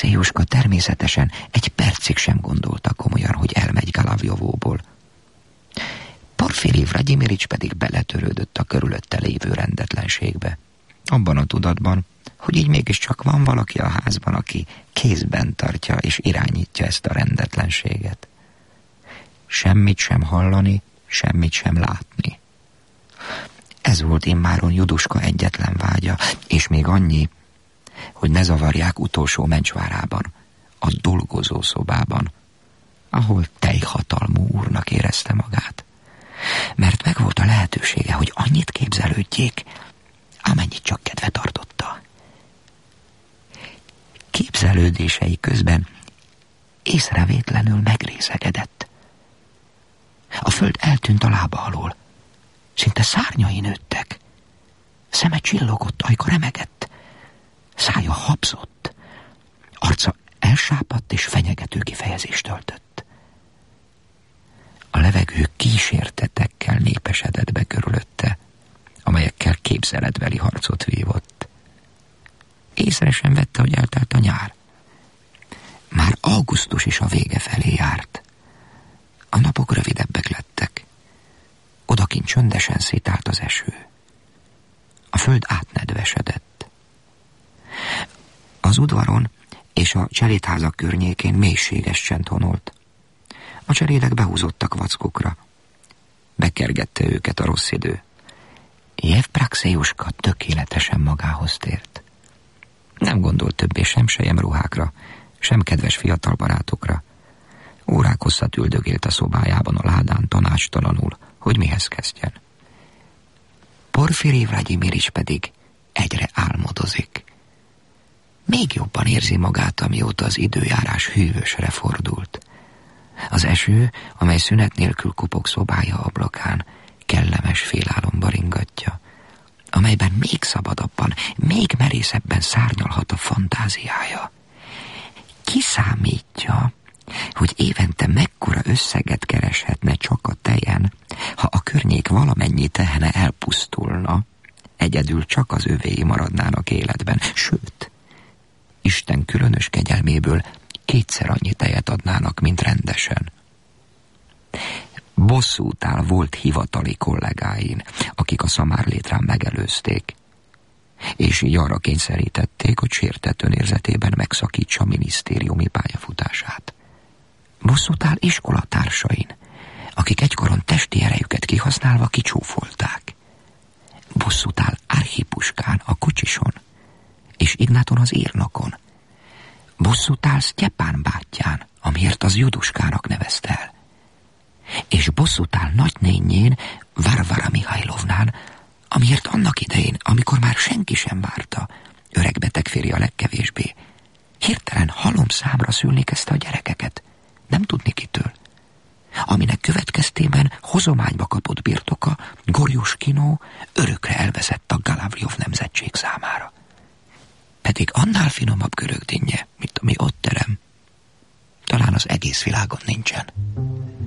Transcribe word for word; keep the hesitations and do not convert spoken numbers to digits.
Praxéjuska természetesen egy percig sem gondolta komolyan, hogy elmegy Galavjovóból. Porfirij Vlagyimirics pedig beletörődött a körülötte lévő rendetlenségbe. Abban a tudatban, hogy így mégiscsak van valaki a házban, aki kézben tartja és irányítja ezt a rendetlenséget. Semmit sem hallani, semmit sem látni. Ez volt immáron Juduska egyetlen vágya, és még annyi, hogy ne zavarják utolsó mencsvárában, a dolgozó szobában, ahol teljhatalmú úrnak érezte magát. Mert megvolt a lehetősége, hogy annyit képzelődjék, amennyit csak kedve tartotta. Képzelődései közben észrevétlenül megrészegedett. A föld eltűnt a lába alól, szinte szárnyai nőttek. Szeme csillogott, ajka remegett, szája habzott, arca elsápadt és fenyegető kifejezést öltött. A levegő kísértetekkel népesedett be körülötte, amelyekkel képzeletbeli harcot vívott. Észre sem vette, hogy eltelt a nyár. Már augusztus is a vége felé járt. A napok rövidebbek lettek. Odakint csöndesen szétált az eső. A föld átnedvesedett. Az udvaron és a cselédházak környékén mélységes csend honolt. A cselédek behúzottak vackukra. Bekergette őket a rossz idő. Jevpraxéjuska tökéletesen magához tért. Nem gondolt többé sem selyemruhákra, sem kedves fiatal barátokra. Órák hosszat üldögélt a szobájában a ládán tanácstalanul, hogy mihez kezdjen. Porfirij Vlagyimirics pedig egyre álmodozik. Még jobban érzi magát, amióta az időjárás hűvösre fordult. Az eső, amely szünet nélkül kopog szobája ablakán, kellemes félálomba ringatja, amelyben még szabadabban, még merészebben szárnyalhat a fantáziája. Kiszámítja, hogy évente mekkora összeget kereshetne csak a tejen, ha a környék valamennyi tehene elpusztulna, egyedül csak az övéi maradnának életben, sőt, Isten különös kegyelméből kétszer annyi tejet adnának, mint rendesen. Bosszút áll volt hivatali kollégáin, akik a szamárlétrán megelőzték, és így arra kényszerítették, hogy sértett önérzetében megszakítsa minisztériumi pályafutását. Bosszút áll iskolatársain, akik egykoron testi erejüket kihasználva kicsúfolták. Bosszút áll Archipuskán, a kocsison, és Ignáton az írnokon. Bosszút áll Sztyepán bátyján, amiért az Juduskának nevezte el. És bosszút áll nagynényén, Varvara Mihajlovnán, amiért annak idején, amikor már senki sem várta, öregbeteg férje a legkevésbé, hirtelen halomszámra szülni kezdte a gyerekeket, nem tudni kitől, aminek következtében hozományba kapott birtoka, Gorjuskinó örökre elvezett a Galavjov nemzetség számára. Pedig annál finomabb görögdinnye, mint ami ott terem, talán az egész világon nincsen.